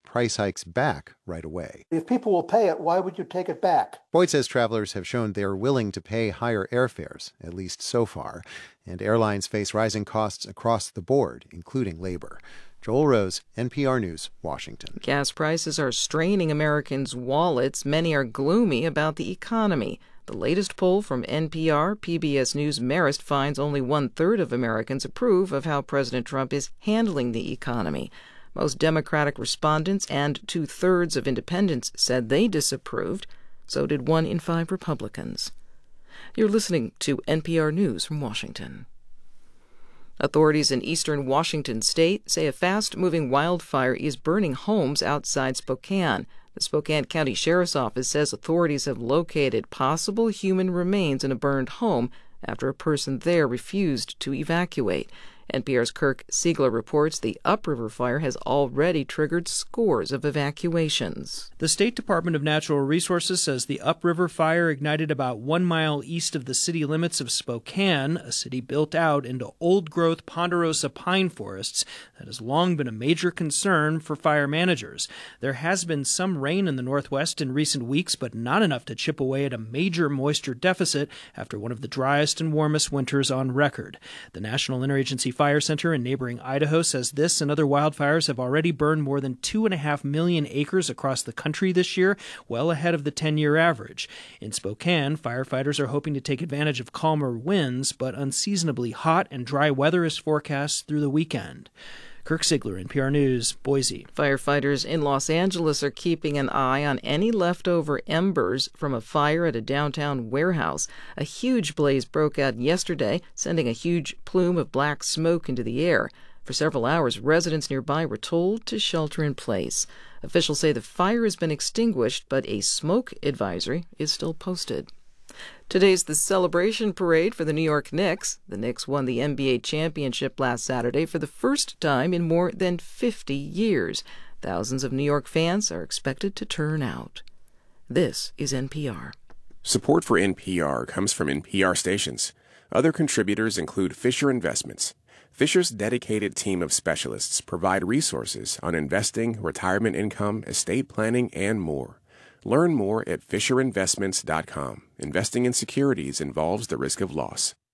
price hikes back right away. If people will pay it, why would you take it back? Boyd says travelers have shown they're willing to pay higher airfares, at least so far, and airlines face rising costs across the board, including labor. Joel Rose, NPR News, Washington. Gas prices are straining Americans' wallets. Many are gloomy about the economy. The latest poll from NPR, PBS News Marist finds only 1/3 of Americans approve of how President Trump is handling the economy. Most Democratic respondents and 2/3 of independents said they disapproved. So did 1 in 5 Republicans. You're listening to NPR News from Washington. Authorities in eastern Washington state say a fast-moving wildfire is burning homes outside Spokane. The Spokane County Sheriff's Office says authorities have located possible human remains in a burned home after a person there refused to evacuate. NPR's Kirk Siegler reports the Upriver Fire has already triggered scores of evacuations. The State Department of Natural Resources says the Upriver Fire ignited about 1 mile east of the city limits of Spokane, a city built out into old-growth ponderosa pine forests that has long been a major concern for fire managers. There has been some rain in the Northwest in recent weeks, but not enough to chip away at a major moisture deficit after one of the driest and warmest winters on record. The National Interagency Fire Center in neighboring Idaho says this and other wildfires have already burned more than 2.5 million acres across the country this year, well ahead of the 10-year average. In Spokane, firefighters are hoping to take advantage of calmer winds, but unseasonably hot and dry weather is forecast through the weekend. Kirk Siegler, NPR News, Boise. Firefighters in Los Angeles are keeping an eye on any leftover embers from a fire at a downtown warehouse. A huge blaze broke out yesterday, sending a huge plume of black smoke into the air. For several hours, residents nearby were told to shelter in place. Officials say the fire has been extinguished, but a smoke advisory is still posted. Today's the celebration parade for the New York Knicks. The Knicks won the NBA championship last Saturday for the first time in more than 50 years. Thousands of New York fans are expected to turn out. This is NPR. Support for NPR comes from NPR stations. Other contributors include Fisher Investments. Fisher's dedicated team of specialists provide resources on investing, retirement income, estate planning, and more. Learn more at FisherInvestments.com. Investing in securities involves the risk of loss.